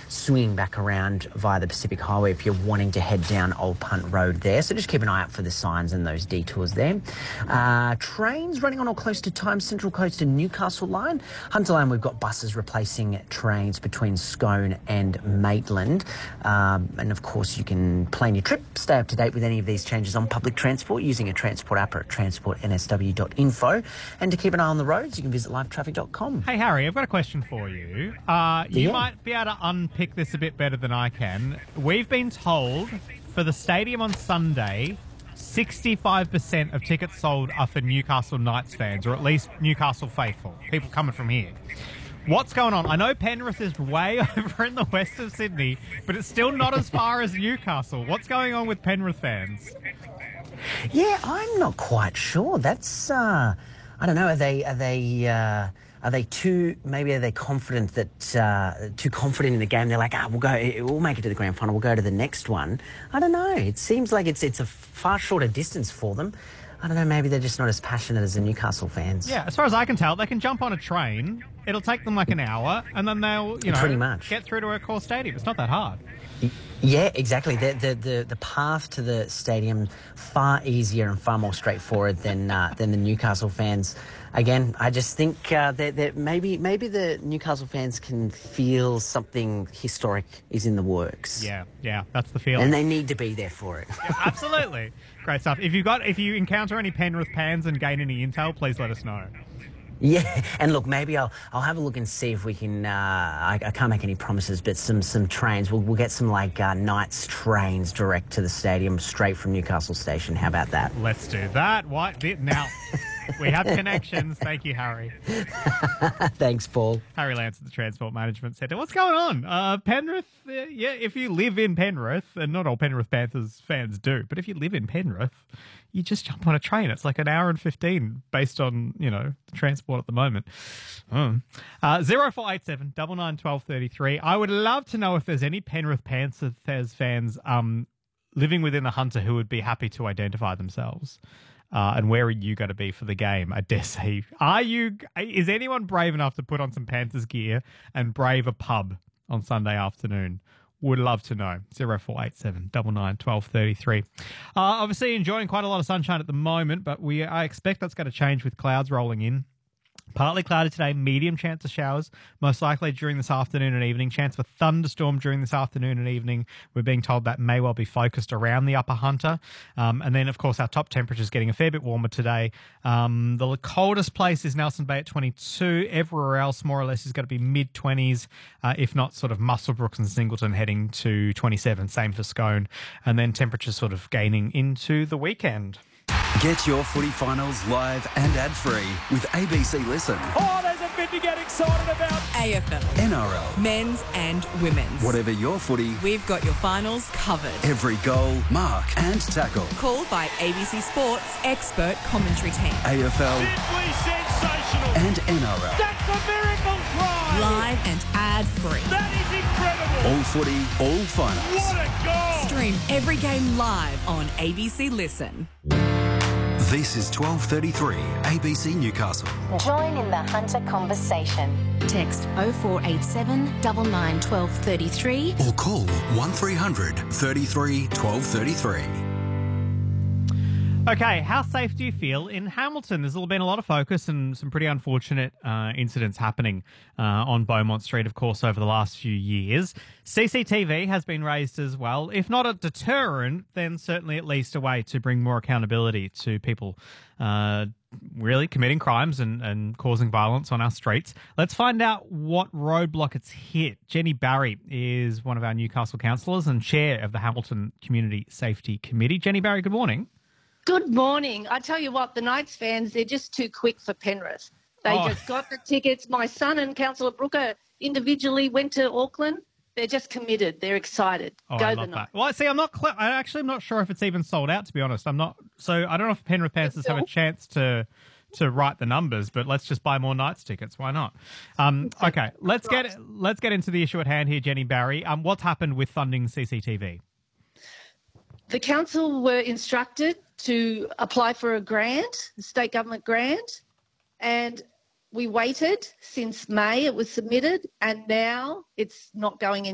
swinging back around via the Pacific Highway if you're wanting to head down Old Punt Road there. So just keep an eye out for the signs and those detours there. Trains running on or close to time, Central Coast and Newcastle line. Hunter Line, we've got buses replacing trains between Scone and Maitland. And of course, you can plan your trip, stay up to date with any of these changes on public transport using a transport app or at transportnsw.info. And to keep an eye on the roads, you can visit livetraffic.com. Hey, Harry, I've got a question for you. You might be able to unpick this a bit better than I can. We've been told for the stadium on Sunday, 65% of tickets sold are for Newcastle Knights fans, or at least Newcastle faithful, people coming from here. What's going on? I know Penrith is way over in the west of Sydney, but it's still not as far as Newcastle. What's going on with Penrith fans? Yeah, I'm not quite sure. That's, I don't know, are they confident that, too confident in the game? They're like, we'll make it to the grand final, we'll go to the next one. I don't know. It seems like it's a far shorter distance for them. I don't know, maybe they're just not as passionate as the Newcastle fans. Yeah, as far as I can tell, they can jump on a train. It'll take them like an hour, and then they'll, pretty much get through to a core stadium. It's not that hard. Yeah, exactly. The path to the stadium far easier and far more straightforward than the Newcastle fans. Again, I just think that maybe the Newcastle fans can feel something historic is in the works. Yeah, that's the feeling. And they need to be there for it. Yeah, absolutely. Great stuff. If you encounter any Penrith fans and gain any intel, please let us know. Yeah, and look, maybe I'll have a look and see if we can. I can't make any promises, but some trains. We'll get some Knights trains direct to the stadium, straight from Newcastle Station. How about that? Let's do that. Now? We have connections. Thank you, Harry. Thanks, Paul. Harry Lance at the Transport Management Centre. What's going on? Penrith, if you live in Penrith, and not all Penrith Panthers fans do, but if you live in Penrith, you just jump on a train. It's like an hour and 15 based on, the transport at the moment. 0487 99 12 33. I would love to know if there's any Penrith Panthers fans living within the Hunter who would be happy to identify themselves. And where are you going to be for the game? I dare say. Is anyone brave enough to put on some Panthers gear and brave a pub on Sunday afternoon? Would love to know. 0487 99 12 33. Obviously enjoying quite a lot of sunshine at the moment, but I expect that's going to change with clouds rolling in. Partly cloudy today, medium chance of showers, most likely during this afternoon and evening. Chance for thunderstorm during this afternoon and evening. We're being told that may well be focused around the Upper Hunter. And then, of course, our top temperatures getting a fair bit warmer today. The coldest place is Nelson Bay at 22. Everywhere else, more or less, is going to be mid-20s, if not sort of Muswellbrook and Singleton heading to 27. Same for Scone. And then temperatures sort of gaining into the weekend. Get your footy finals live and ad-free with ABC Listen. Oh, there's a bit to get excited about. AFL. NRL. Men's and women's. Whatever your footy, we've got your finals covered. Every goal, mark and tackle. Called by ABC Sports expert commentary team. AFL. Simply sensational. And NRL. That's a miracle try. Live and ad-free. That is incredible. All footy, all finals. What a goal. Stream every game live on ABC Listen. This is 12:33 ABC Newcastle. Join in the Hunter conversation. Text 0487 99 12 33 or call 1300 33 12 33. Okay, how safe do you feel in Hamilton? There's been a lot of focus and some pretty unfortunate incidents happening on Beaumont Street, of course, over the last few years. CCTV has been raised as well. If not a deterrent, then certainly at least a way to bring more accountability to people really committing crimes and causing violence on our streets. Let's find out what roadblock it's hit. Jenny Barry is one of our Newcastle councillors and chair of the Hamilton Community Safety Committee. Jenny Barry, good morning. Good morning. I tell you what, the Knights fans, they're just too quick for Penrith. They just got the tickets. My son and Councillor Brooker individually went to Auckland. They're just committed. They're excited. Go the Knights. Well, see, I'm not sure if it's even sold out, to be honest. I don't know if Penrith Panthers have a chance to write the numbers, but let's just buy more Knights tickets. Why not? Okay, let's get into the issue at hand here, Jenny Barry. What's happened with funding CCTV? The council were instructed to apply for a grant, a state government grant, and we waited since May. It was submitted, and now it's not going